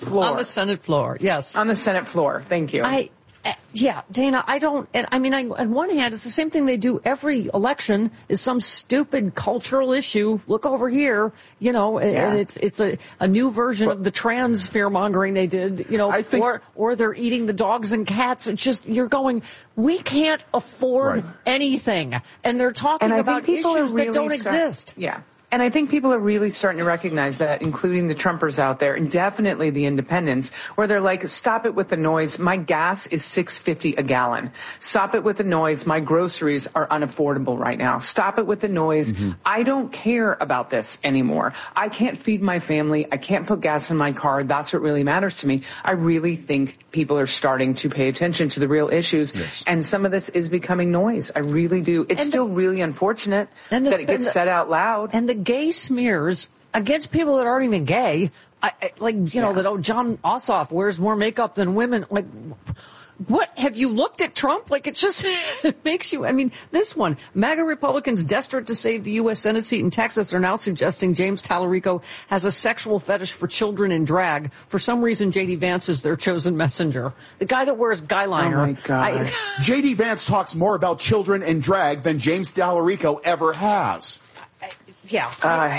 floor. On the Senate floor, yes. On the Senate floor. Thank you. Yeah, Dana, I don't, and I mean, on one hand, it's the same thing they do every election is some stupid cultural issue. Look over here, and it's a new version of the trans fear-mongering they did, or they're eating the dogs and cats. It's just, you're going, we can't afford anything. And they're talking about issues that don't exist. Yeah. And I think people are really starting to recognize that, including the Trumpers out there, and definitely the independents, where they're like, stop it with the noise. My gas is $6.50 a gallon. Stop it with the noise. My groceries are unaffordable right now. Stop it with the noise. Mm-hmm. I don't care about this anymore. I can't feed my family. I can't put gas in my car. That's what really matters to me. I really think people are starting to pay attention to the real issues. Yes. And some of this is becoming noise. I really do. It's still really unfortunate that it gets said out loud. And the gay smears against people that aren't even gay, that John Ossoff wears more makeup than women. Like, what have you looked at Trump? Like, it makes you. I mean, this one, MAGA Republicans desperate to save the U.S. Senate seat in Texas are now suggesting James Tallarico has a sexual fetish for children in drag. For some reason, J.D. Vance is their chosen messenger. The guy that wears guy liner. Oh my God. J.D. Vance talks more about children in drag than James Tallarico ever has. Yeah.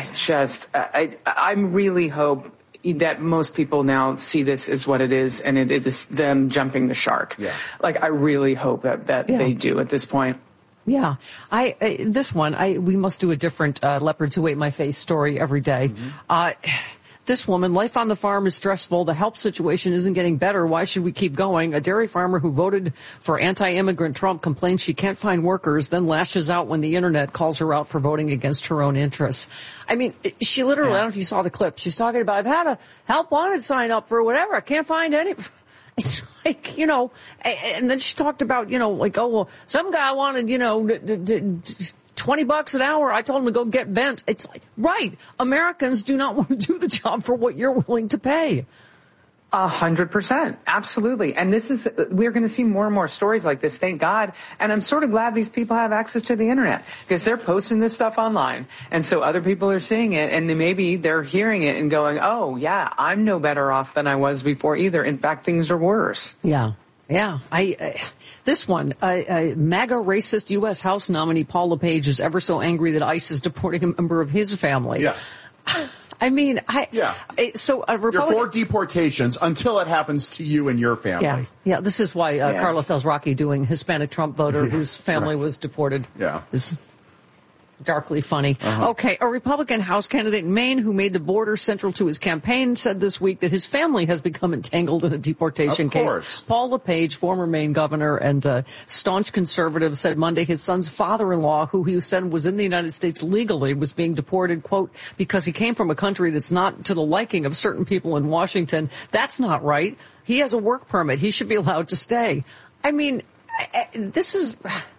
I really hope that most people now see this as what it is, and it is them jumping the shark. Yeah. Like, I really hope that they do at this point. Yeah. We must do a different leopards who ate my face story every day. Mm-hmm. This woman, life on the farm is stressful. The help situation isn't getting better. Why should we keep going? A dairy farmer who voted for anti-immigrant Trump complains she can't find workers, then lashes out when the internet calls her out for voting against her own interests. I mean, she literally, I don't know if you saw the clip. She's talking about, I've had a help wanted sign up for whatever. I can't find any. It's like, and then she talked about, some guy wanted, $20 an hour. I told him to go get bent. It's like, right. Americans do not want to do the job for what you're willing to pay. 100%. Absolutely. And we're going to see more and more stories like this. Thank God. And I'm sort of glad these people have access to the internet because they're posting this stuff online. And so other people are seeing it and maybe they're hearing it and going, oh yeah, I'm no better off than I was before either. In fact, things are worse. Yeah. Yeah, this one, MAGA racist U.S. House nominee Paul LePage is ever so angry that ICE is deporting a member of his family. Yeah. I mean, so a Republican... You're for deportations until it happens to you and your family. Yeah. This is why Carlos Alzraqui doing Hispanic Trump voter whose family was deported. Yeah. Is darkly funny. Uh-huh. Okay, a Republican House candidate in Maine who made the border central to his campaign said this week that his family has become entangled in a deportation case. Paul LePage, former Maine governor and staunch conservative, said Monday his son's father-in-law, who he said was in the United States legally, was being deported, quote, because he came from a country that's not to the liking of certain people in Washington. That's not right. He has a work permit. He should be allowed to stay. I mean, this is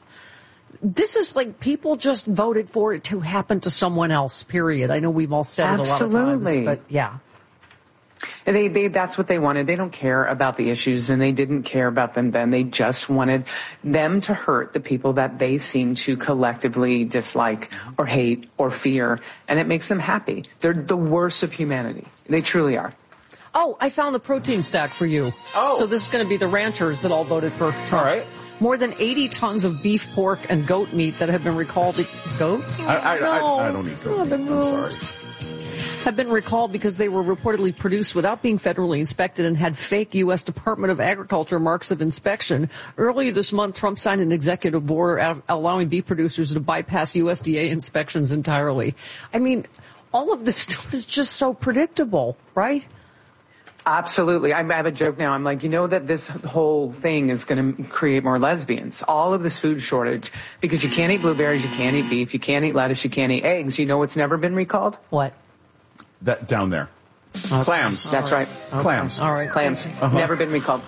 like people just voted for it to happen to someone else, period. I know we've all said it a lot of times, but yeah. That's what they wanted. They don't care about the issues, and they didn't care about them then. They just wanted them to hurt the people that they seem to collectively dislike or hate or fear, and it makes them happy. They're the worst of humanity. They truly are. Oh, I found the protein stack for you. Oh. So this is going to be the ranchers that all voted for Trump. All right. More than 80 tons of beef, pork, and goat meat that have been recalled. Goat? I don't eat goat meat. I'm sorry. Have been recalled because they were reportedly produced without being federally inspected and had fake U.S. Department of Agriculture marks of inspection. Earlier this month, Trump signed an executive order allowing beef producers to bypass USDA inspections entirely. I mean, all of this stuff is just so predictable, right? Absolutely. I have a joke now. I'm like, that this whole thing is going to create more lesbians. All of this food shortage, because you can't eat blueberries, you can't eat beef, you can't eat lettuce, you can't eat eggs. You know what's never been recalled? What? That down there. Okay. Clams. That's right. Okay. Clams. All right. Clams. Uh-huh. Never been recalled.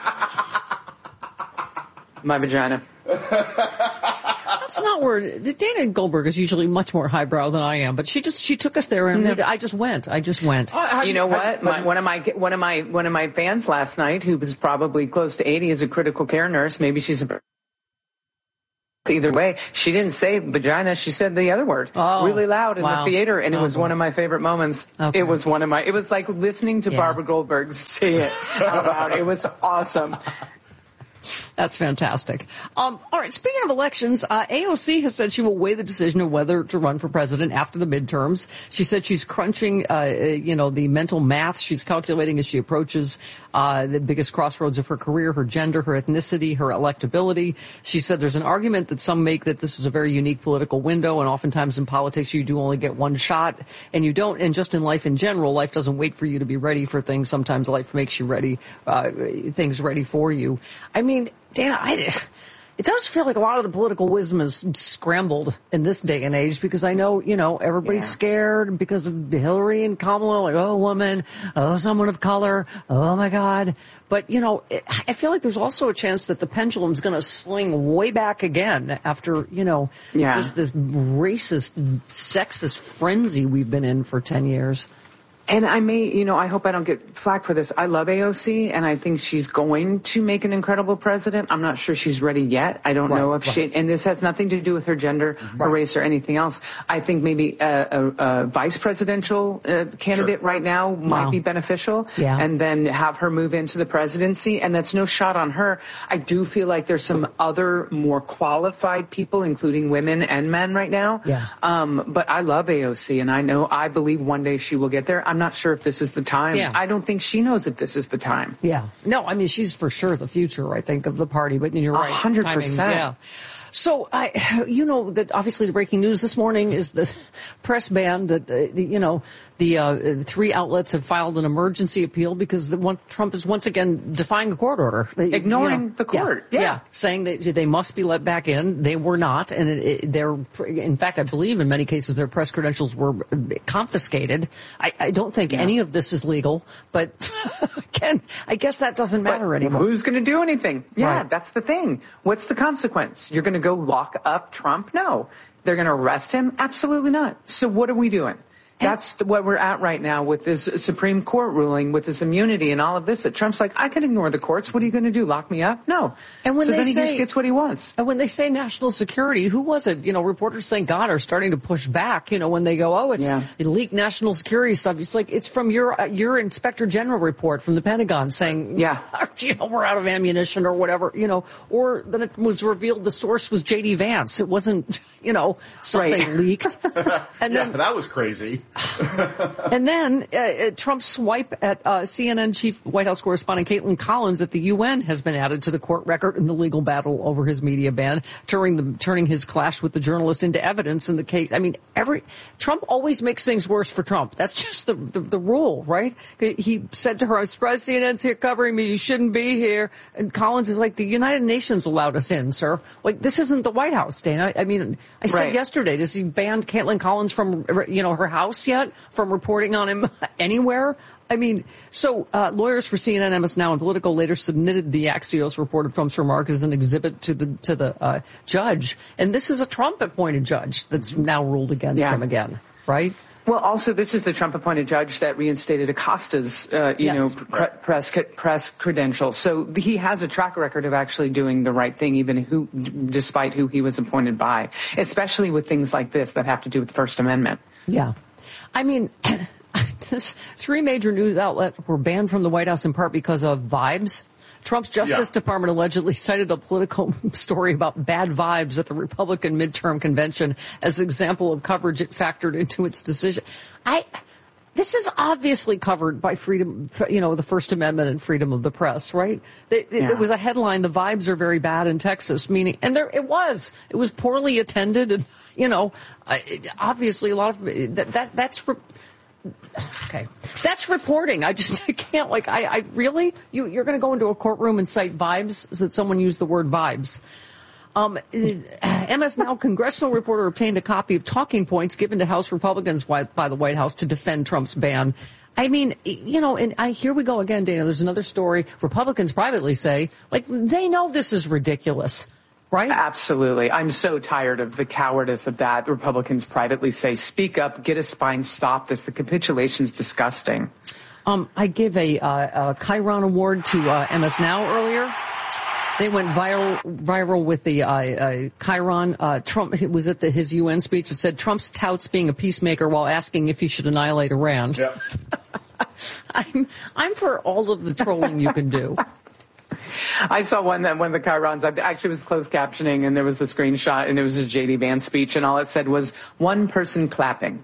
My vagina. That's not where Dana Goldberg is usually much more highbrow than I am, but she took us there and I just went. You know what? One of my fans last night, who was probably close to 80, is a critical care nurse. Maybe she's a Either way, she didn't say vagina. She said the other word really loud in the theater, and it was one of my favorite moments. Okay. It was like listening to Barbara Goldberg say it out loud. It was awesome. That's fantastic. All right, speaking of elections, AOC has said she will weigh the decision of whether to run for president after the midterms. She said she's crunching, the mental math she's calculating as she approaches the biggest crossroads of her career, her gender, her ethnicity, her electability. She said there's an argument that some make that this is a very unique political window, and oftentimes in politics you do only get one shot, and you don't, and just in life in general, life doesn't wait for you to be ready for things. Sometimes life makes you ready, things ready for you. I mean, Dana, it does feel like a lot of the political wisdom is scrambled in this day and age, because I know, everybody's scared because of Hillary and Kamala, like, oh, woman, oh, someone of color, oh my God. But, I feel like there's also a chance that the pendulum's going to swing way back again after, just this racist, sexist frenzy we've been in for 10 years. And I hope I don't get flack for this. I love AOC, and I think she's going to make an incredible president. I'm not sure she's ready yet. I don't know if and this has nothing to do with her gender, her race, or anything else. I think maybe a vice presidential candidate right now might be beneficial, and then have her move into the presidency. And that's no shot on her. I do feel like there's some other more qualified people, including women and men right now. But I love AOC, and I believe one day she will get there. I'm not sure if this is the time. I don't think she knows if this is the time. No, I mean, she's for sure the future, I think, of the party, but you're right. 100%. So, that obviously the breaking news this morning is the press ban that, the three outlets have filed an emergency appeal because Trump is once again defying a court order. Ignoring the court. Saying that they must be let back in. They were not. And in fact, I believe in many cases their press credentials were confiscated. I don't think any of this is legal, but again, I guess that doesn't matter anymore. Who's going to do anything? That's the thing. What's the consequence? You're going to go lock up Trump? No. They're going to arrest him? Absolutely not. So what are we doing? That's what we're at right now with this Supreme Court ruling, with this immunity and all of this, that Trump's like, I can ignore the courts. What are you going to do? Lock me up? No. And when then he just gets what he wants. And when they say national security, who was it? Reporters, thank God, are starting to push back, when they go, it's leaked national security stuff. It's like, it's from your Inspector General report from the Pentagon saying, we're out of ammunition or whatever, or then it was revealed the source was J.D. Vance. It wasn't, something leaked. And then, that was crazy. And then Trump's swipe at CNN chief White House correspondent Caitlin Collins at the UN has been added to the court record in the legal battle over his media ban, turning his clash with the journalist into evidence in the case. I mean, Trump always makes things worse for Trump. That's just the rule, right? He said to her, I'm surprised CNN's here covering me. You shouldn't be here. And Collins is like, the United Nations allowed us in, sir. Like, this isn't the White House, Dana. I mean, I said yesterday, does he ban Caitlin Collins from, her house yet, from reporting on him anywhere? I mean, so lawyers for CNN, MS Now, and Politico later submitted the Axios report of Trump's remark as an exhibit to the judge. And this is a Trump-appointed judge that's now ruled against him again, right? Well, also, this is the Trump-appointed judge that reinstated Acosta's, press credentials. So he has a track record of actually doing the right thing, despite who he was appointed by, especially with things like this that have to do with the First Amendment. Yeah. I mean, three major news outlets were banned from the White House in part because of vibes. Trump's Justice Department allegedly cited a political story about bad vibes at the Republican midterm convention as an example of coverage it factored into its decision. This is obviously covered by freedom, the First Amendment and freedom of the press, right? It was a headline, the vibes are very bad in Texas, meaning, and it was poorly attended, and, obviously a lot of, that's reporting. I can't, I really, you're going to go into a courtroom and cite vibes? That someone used the word vibes. MS Now congressional reporter obtained a copy of talking points given to House Republicans by the White House to defend Trump's ban. I mean, here we go again, Dana. There's another story. Republicans privately say, they know this is ridiculous. Right? Absolutely. I'm so tired of the cowardice of that. Republicans privately say, speak up, get a spine, stop this. The capitulation's disgusting. I gave a Chiron Award to MS Now earlier. They went viral with the Chiron. Trump was at his UN speech. It said Trump's touts being a peacemaker while asking if he should annihilate Iran. Yeah. I'm for all of the trolling you can do. I saw one of the Chirons, I actually was closed captioning, and there was a screenshot, and it was a J.D. Vance speech, and all it said was, one person clapping.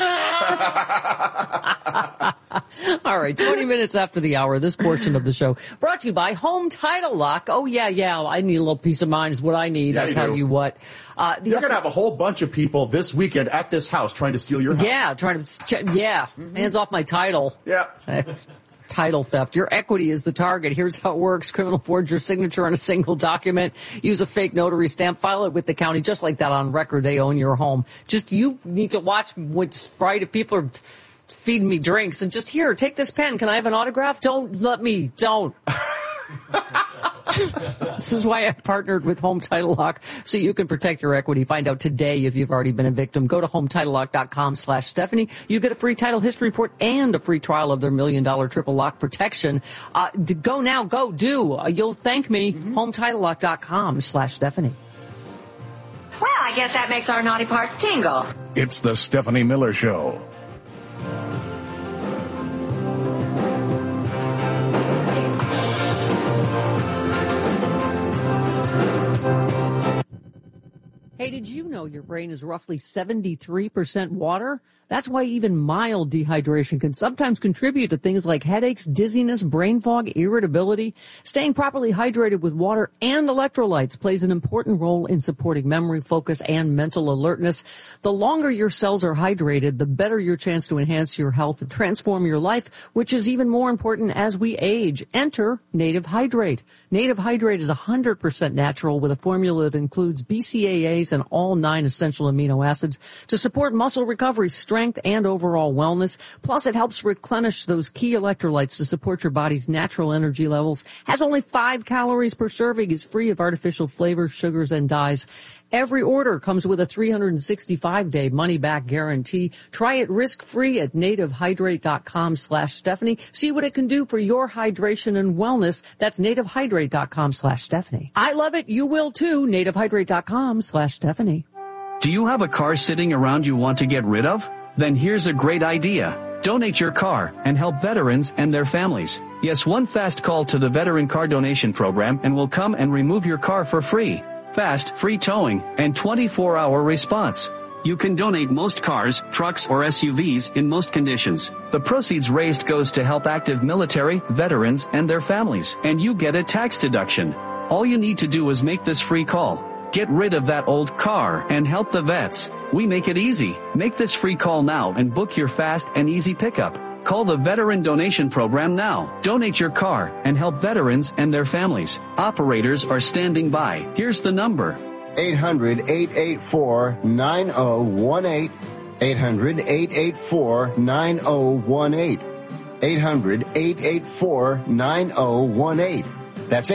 All right, 20 minutes after the hour, this portion of the show brought to you by Home Title Lock. Oh, yeah, I need a little peace of mind is what I need. Yeah, I'll tell you what. You're going to have a whole bunch of people this weekend at this house trying to steal your house. Yeah, hands off my title. Yeah. Title theft. Your equity is the target. Here's how it works. Criminal forge your signature on a single document. Use a fake notary stamp. File it with the county just like that on record. They own your home. Just you need to watch what's right if people are feeding me drinks and just here, take this pen. Can I have an autograph? Don't let me. Don't. This is why I partnered with Home Title Lock, so you can protect your equity. Find out today if you've already been a victim. Go to HometitleLock.com/Stephanie. You get a free title history report and a free trial of their $1 million triple lock protection. Go now. Go do. You'll thank me. HometitleLock.com/Stephanie. Well, I guess that makes our naughty parts tingle. It's the Stephanie Miller Show. Hey, did you know your brain is roughly 73% water? That's why even mild dehydration can sometimes contribute to things like headaches, dizziness, brain fog, irritability. Staying properly hydrated with water and electrolytes plays an important role in supporting memory, focus, and mental alertness. The longer your cells are hydrated, the better your chance to enhance your health and transform your life, which is even more important as we age. Enter Native Hydrate. Native Hydrate is 100% natural with a formula that includes BCAAs and all 9 essential amino acids to support muscle recovery, strength, and overall wellness. Plus, it helps replenish those key electrolytes to support your body's natural energy levels. Has only 5 calories per serving, is free of artificial flavors, sugars, and dyes. Every order comes with a 365-day money-back guarantee. Try it risk-free at nativehydrate.com/Stephanie. See what it can do for your hydration and wellness. That's nativehydrate.com/Stephanie. I love it. You will too. nativehydrate.com/Stephanie. Do you have a car sitting around you want to get rid of? Then here's a great idea. Donate your car and help veterans and their families. Yes, one fast call to the Veteran Car Donation Program and we'll come and remove your car for free. Fast, free towing, and 24-hour response. You can donate most cars, trucks, or SUVs in most conditions. The proceeds raised goes to help active military, veterans, and their families, and you get a tax deduction. All you need to do is make this free call. Get rid of that old car and help the vets. We make it easy. Make this free call now and book your fast and easy pickup. Call the Veteran Donation Program now. Donate your car and help veterans and their families. Operators are standing by. Here's the number. 800-884-9018. 800-884-9018. 800-884-9018. That's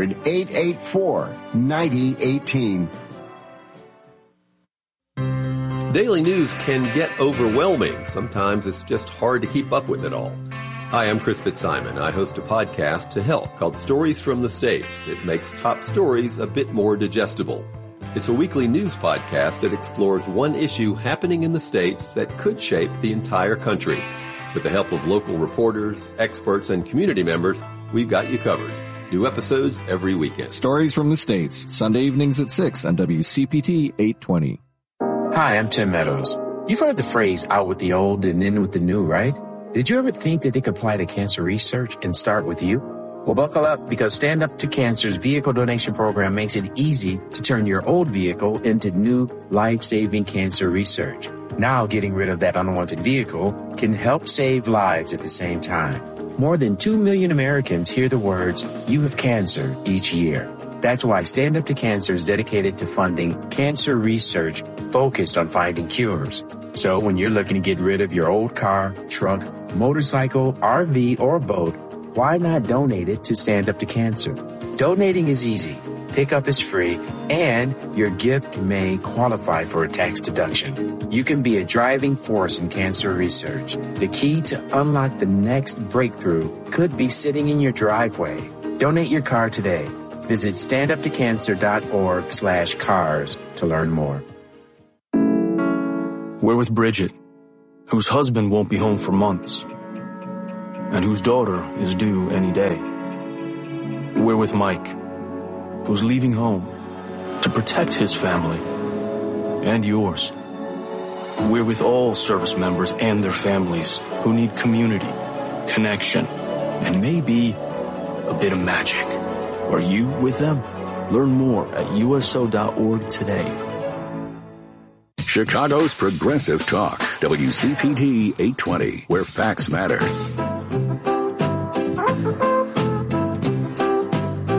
800-884-9018. Daily news can get overwhelming. Sometimes it's just hard to keep up with it all. Hi, I'm Chris Fitzsimon. I host a podcast to help called Stories from the States. It makes top stories a bit more digestible. It's a weekly news podcast that explores one issue happening in the States that could shape the entire country. With the help of local reporters, experts, and community members, we've got you covered. New episodes every weekend. Stories from the States, Sunday evenings at 6 on WCPT 820. Hi, I'm Tim Meadows. You've heard the phrase out with the old and in with the new, right? Did you ever think that they could apply to cancer research and start with you? Well, buckle up because Stand Up to Cancer's vehicle donation program makes it easy to turn your old vehicle into new life-saving cancer research. Now, getting rid of that unwanted vehicle can help save lives at the same time. More than 2 million Americans hear the words, "You have cancer," each year. That's why Stand Up to Cancer is dedicated to funding cancer research focused on finding cures. So when you're looking to get rid of your old car, truck, motorcycle, RV, or boat, why not donate it to Stand Up to Cancer? Donating is easy, pickup is free, and your gift may qualify for a tax deduction. You can be a driving force in cancer research. The key to unlock the next breakthrough could be sitting in your driveway. Donate your car today. Visit standuptocancer.org/cars to learn more. We're with Bridget, whose husband won't be home for months, and whose daughter is due any day. We're with Mike, who's leaving home to protect his family and yours. We're with all service members and their families who need community, connection, and maybe a bit of magic. Are you with them? Learn more at USO.org today. Chicago's Progressive Talk, WCPT 820, where facts matter.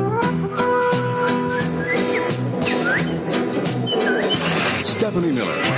Stephanie Miller